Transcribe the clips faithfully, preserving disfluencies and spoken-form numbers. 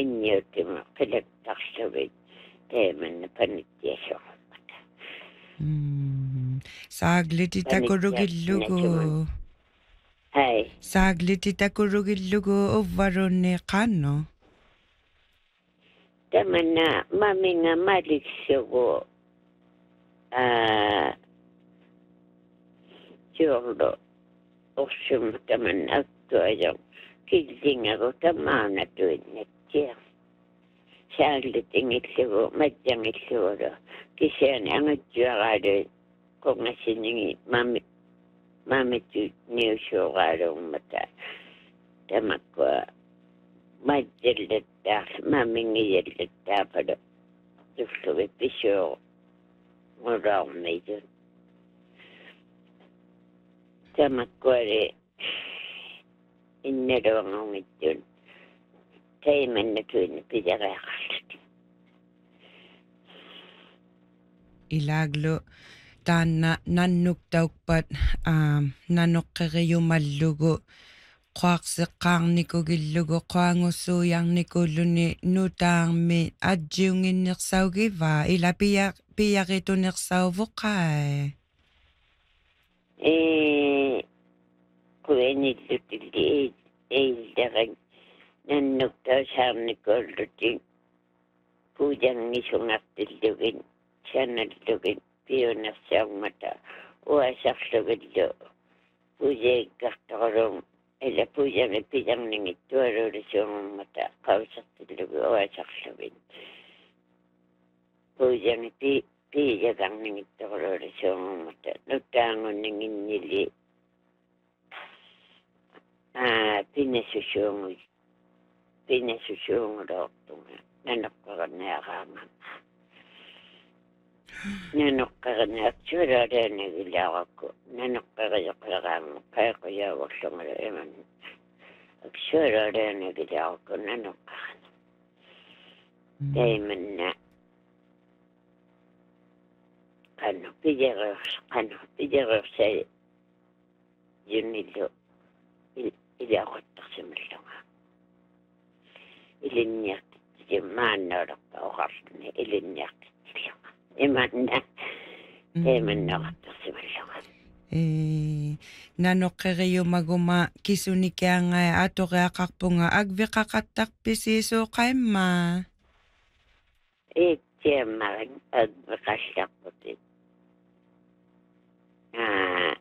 инниутима қилаттарсугит тааманна панитtiassormat м сааглити такурugillugu хай сааглити такурugillugu увварунни qaanno таманна маминга маликсугу а жордо орсум таманна актуажо киллингагу тамаана туиннаттиа сааглитингиллугу матжангиллугу кисяани ангатсуараалу конгасинниги мами мамиту неусуораалууммата тамаккуа маджиллаттаа мамингияллаттаапалу туфлуги писоо мораармейдун тамаккуари иннеруангунгиттун тайманнатуинни пижараақарлут ilaglu taanna nannuktaukpat aam nanoqqeriumallugu qaarseqqaarnikugillugu qaangussuujarnikulluni nutaarmi ajjiunginnersaugiva ila pia piaritunersauvoqai э куэниллутилли эилдерак наннуктаасаарникууллути пуужангисунгартиллугин чаналлугин пионерсиармата уасарлугиллу пуужеиккарторулун эла пуужами пижарнингиттуалуулисууммата qausartillугу уасарлугин пуужами пи пижагарнингитторулуулисууммата нуттаангуннингиннили а пиннасусуунгу пиннасусуунгулоортунга нанаққарнаақаама нанаққарнааксуалаалаанагилааракку нанаққариоқлераама қайқуяаворлунгала эман аксуалаалаанагилааракку нанаққарна тайманна канно пижерерс канно пижерерсай юниллу илиақуттарсималлунга илинниартит мааннаалерпа оqarluni илинниартитиллунга иманна тайманнеқартарсималлунга э nanoqqeriumaguma kisunikiangai atoreaqarpunga agviqaqattарписиисууqaimma итсиаммарин агвеқалларпутит аа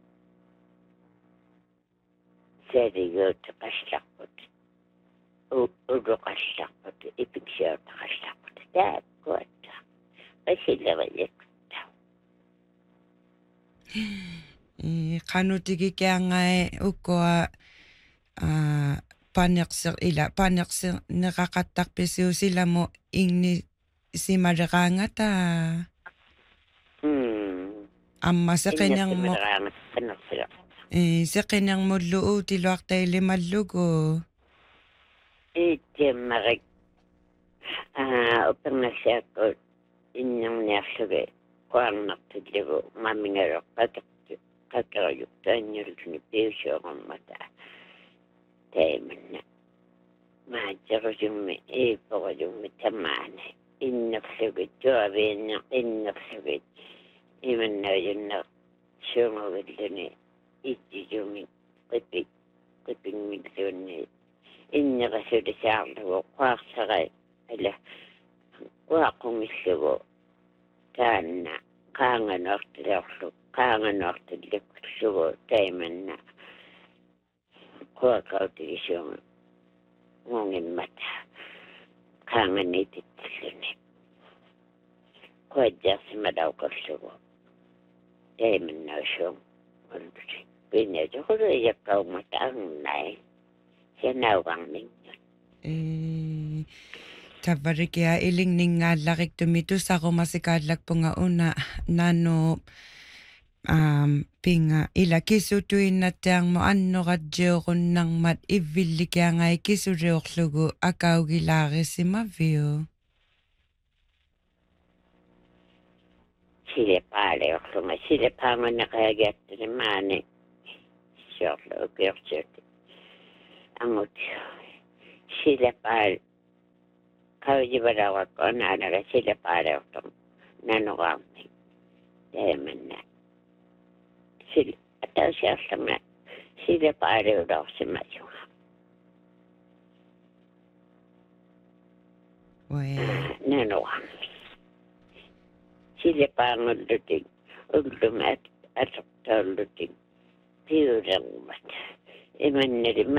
сэригот qallарпут улоқалларпут ипиксиотақалларпут тааккуатта qisилериакта э qanutigikiangai ukkoa а панерсер ила панерсер неқақаттарписиусиламу игни сималераангата м амма сеқинермо э сеқинермуллу уутилуартаилималлугу итсиаммарик аа опернасиаккут иннерниарлуге қуарнартиллугу мамингалоққатерту қаккериуктаанниуллуни пиусиораммата тайманна маажерусумми эпорусумми тамаана иннерлугит туавиинне иннерлугит иманнаажунна суунгугиллуни итсисуми қипи қипингмиллуунни иннерасулисаарлугу қуарсарай ала уаққунгиллугу таанна qaanganortilorlu qaanganortillukkullugu taimanna kuakautigissuunga ngongimata qaanganititilluni kuajjarsimalauqallugu taimannaussuung ulluti pinnajoqulu iyaqqaumata angnai sanauqarningnut э тавариkia ilingninngaallariktummi tussarumasikaallakpunga una nanu um pinga ila kisutuinnattiarmu annoratjiurunnarmat ivvillikiangai kisuriorlugu akaugilaarisimaviu silepaaleorlunga silepaangunneqaagiattuni maani siorlu ukiorsuuti angut silepaal kaujivarauakko on aina sille pareuttanut. Nanokampi. Teemennä. Sille, täysiässä mä sille pareudauksi mä juon. Voi. Nanokampi. Sille pareudautin. Ultumät asuktaulutin. Piuraumat. Emännerin